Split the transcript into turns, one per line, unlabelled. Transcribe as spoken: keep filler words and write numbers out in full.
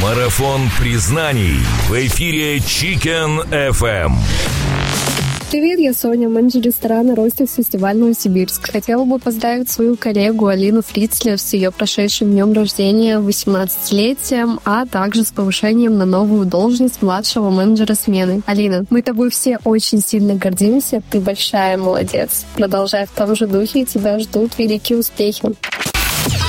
Марафон признаний в эфире Chicken эф эм.
Привет, я Соня, менеджер ресторана «Ростикс» фестиваль Новосибирск. Хотела бы поздравить свою коллегу Алину Фрицлер с ее прошедшим днем рождения, восемнадцатилетием, а также с повышением на новую должность младшего менеджера смены. Алина, мы тобой все очень сильно гордимся, ты большая молодец. Продолжай в том же духе, тебя ждут великие успехи.